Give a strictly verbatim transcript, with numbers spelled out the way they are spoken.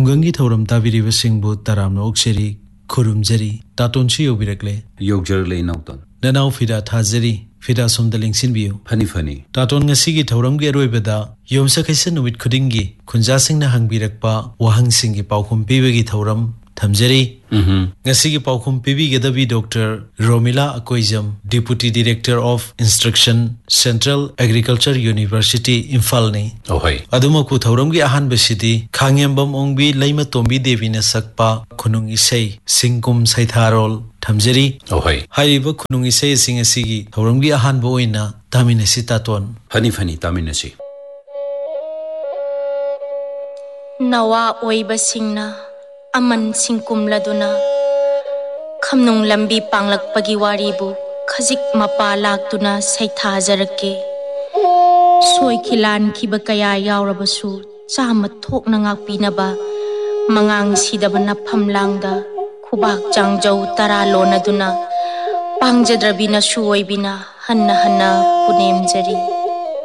खुंगंगी थौरम ताबिरिबा सिंगबु तरामना ओक्सेरी खुरुमजरी तातोनसी योबिरकले योगजरले नौतन ननाव फिदा थाजरी फिदा सोमदा लिंगसिनबियो funny funny तातोन ngasiगी थौरमगी अरोइबदा योमसखैसे नुमित खुदिंगी खुंजासिंगना हंगबिरकपा वहंगसिंगी पाउखुम पीबगी थौरम थमजरी ngasiगी पाउखुम पीबीगेदबी doctor Romila Akoijam deputy director of instruction central agriculture university Imphal ने ओहै अदुमकु थौरमगी अहानबसिदी खांगेंबम ओंगबी लैमा तोंबी देवीना सकपा खुनुंग इसै सिंगकुम सैथारोल थमजरी ओहै हाइरिबा खुनुंग इसै सिंग असिगी थौरमगी अहानबो ओइना तामिनसि तातोन फनी फनी तामिनसि नवा ओइबसिंगना अमन सिंकुम लदुना खमनुंग लंबी पांगलकपगी वारीबु खजिक मपा लाक्तुना सैथाजरके सोय खिलान खिबा कया यावरबसु चाम थोकना ngakpinaba mangang sidabana phamlangda khubak changjau tara lonaduna pangjadrabina suoibina hanna hanna punemjari